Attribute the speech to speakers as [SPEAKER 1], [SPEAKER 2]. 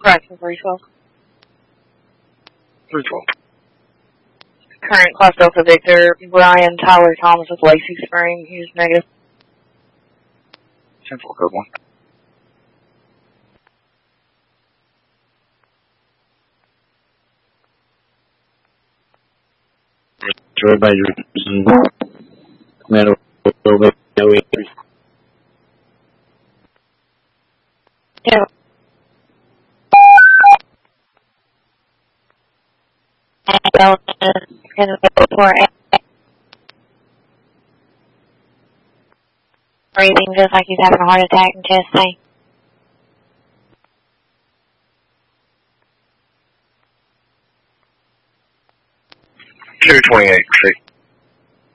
[SPEAKER 1] Correction, 312.
[SPEAKER 2] 312.
[SPEAKER 1] Current Class Delta Victor, Brian Tyler Thomas with Lacey Spring. Here's negative.
[SPEAKER 2] 10-4, code 1.
[SPEAKER 3] Everybody metal no entry.
[SPEAKER 1] Yeah. Breathing just like he's having a heart attack and chest pain.
[SPEAKER 2] 228, proceed.